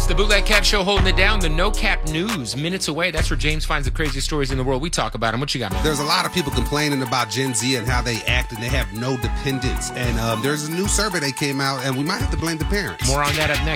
the Bootleg Cap Show holding it down. The No Cap News, minutes away. That's where James finds the craziest stories in the world. We talk about them. What you got, man? There's a lot of people complaining about Gen Z and how they act and they have no dependence. And there's a new survey that came out, and we might have to blame the parents. More on that up next.